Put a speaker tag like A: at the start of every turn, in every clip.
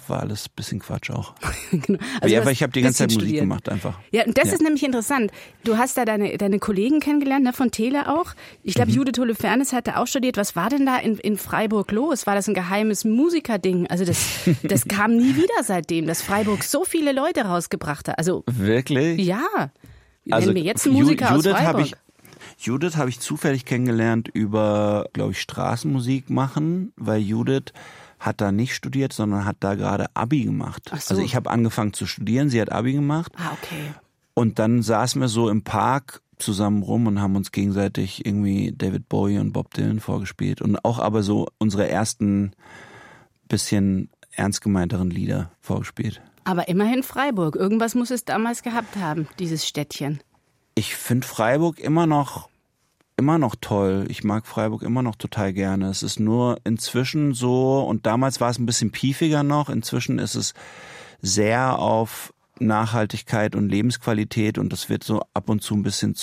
A: war alles ein bisschen Quatsch auch.
B: Genau. Also
A: aber ich habe die ganze Zeit Musik gemacht einfach.
B: Ja, und das ist nämlich interessant. Du hast da deine Kollegen kennengelernt, ne, von Tele auch. Ich glaube, Judith Holofernes hatte auch studiert. Was war denn da in Freiburg los? War das ein geheimes Musikerding? Also das kam nie wieder seitdem, dass Freiburg so viele Leute rausgebracht hat. Also
A: wirklich?
B: Ja.
A: Also
B: Nennen wir jetzt einen Musiker aus Freiburg.
A: Judith habe ich zufällig kennengelernt über, glaube ich, Straßenmusik machen, weil Judith hat da nicht studiert, sondern hat da gerade Abi gemacht.
B: Ach so.
A: Also ich habe angefangen zu studieren, sie hat Abi gemacht.
B: Ah, okay.
A: Und dann saßen wir so im Park zusammen rum und haben uns gegenseitig irgendwie David Bowie und Bob Dylan vorgespielt und auch aber so unsere ersten bisschen ernst gemeinteren Lieder vorgespielt.
B: Aber immerhin Freiburg. Irgendwas muss es damals gehabt haben, dieses Städtchen.
A: Ich finde Freiburg immer noch toll. Ich mag Freiburg immer noch total gerne. Es ist nur inzwischen so, und damals war es ein bisschen piefiger noch, inzwischen ist es sehr auf Nachhaltigkeit und Lebensqualität und das wird so ab und zu ein bisschen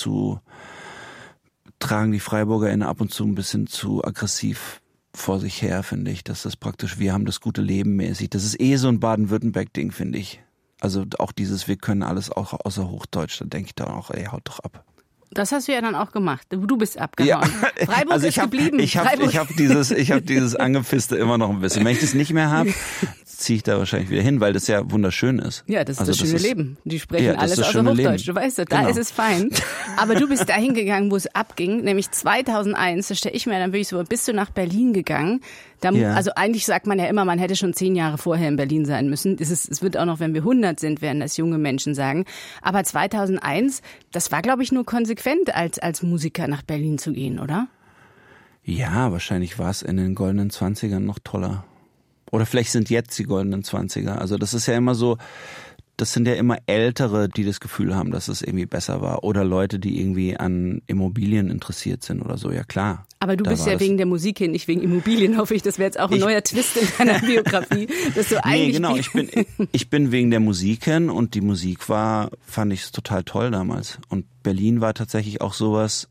A: tragen die FreiburgerInnen ab und zu ein bisschen zu aggressiv vor sich her, finde ich. Das ist praktisch, wir haben das gute Leben mäßig. Das ist so ein Baden-Württemberg-Ding, finde ich. Also auch dieses, wir können alles auch außer Hochdeutsch, da denke ich dann auch, haut doch ab.
B: Das hast du ja dann auch gemacht. Du bist abgehauen. Ja. Freiburg
A: also
B: ist geblieben.
A: Ich habe dieses Angepfiste immer noch ein bisschen. Wenn ich das nicht mehr habe, ziehe ich da wahrscheinlich wieder hin, weil das ja wunderschön ist.
B: Ja, das ist das schöne Leben. Die sprechen alles außer Hochdeutsch. Leben. Du weißt doch, da ist es fein. Aber du bist dahin gegangen, wo es abging, nämlich 2001. Da stelle ich mir dann wirklich so, bist du nach Berlin gegangen. Also eigentlich sagt man ja immer, man hätte schon 10 Jahre vorher in Berlin sein müssen. Es wird auch noch, wenn wir 100 sind, werden das junge Menschen sagen. Aber 2001, das war, glaube ich, nur konsequent, als Musiker nach Berlin zu gehen, oder?
A: Ja, wahrscheinlich war es in den goldenen 20ern noch toller. Oder vielleicht sind jetzt die goldenen 20er. Also das ist ja immer so, das sind ja immer Ältere, die das Gefühl haben, dass es irgendwie besser war. Oder Leute, die irgendwie an Immobilien interessiert sind oder so, ja klar.
B: Aber du bist ja wegen der Musik hin, nicht wegen Immobilien, hoffe ich. Das wäre jetzt auch ein neuer Twist in deiner Biografie. Dass du eigentlich
A: genau, ich bin wegen der Musik hin und die Musik fand ich total toll damals. Und Berlin war tatsächlich auch sowas,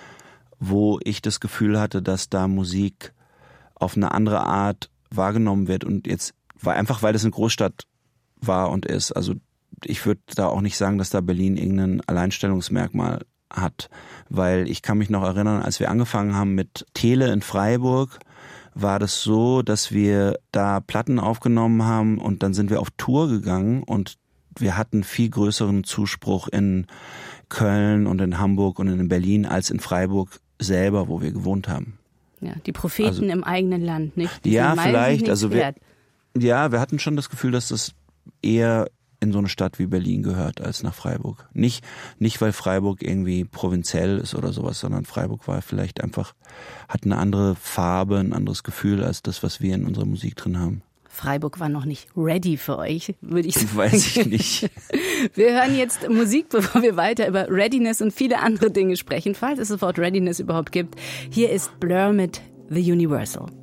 A: wo ich das Gefühl hatte, dass da Musik auf eine andere Art wahrgenommen wird. Und jetzt war einfach, weil das eine Großstadt war und ist. Also ich würde da auch nicht sagen, dass da Berlin irgendein Alleinstellungsmerkmal hat, weil ich kann mich noch erinnern, als wir angefangen haben mit Tele in Freiburg, war das so, dass wir da Platten aufgenommen haben und dann sind wir auf Tour gegangen und wir hatten viel größeren Zuspruch in Köln und in Hamburg und in Berlin als in Freiburg selber, wo wir gewohnt haben.
B: Ja, die Propheten im eigenen Land, nicht? Die
A: ja, vielleicht.
B: Also
A: wir hatten schon das Gefühl, dass das eher in so eine Stadt wie Berlin gehört als nach Freiburg. Nicht weil Freiburg irgendwie provinziell ist oder sowas, sondern Freiburg war vielleicht einfach, hat eine andere Farbe, ein anderes Gefühl als das, was wir in unserer Musik drin haben.
B: Freiburg war noch nicht ready für euch, würde ich sagen.
A: Weiß ich nicht.
B: Wir hören jetzt Musik, bevor wir weiter über Readiness und viele andere Dinge sprechen, falls es das Wort Readiness überhaupt gibt. Hier ist Blur mit The Universal.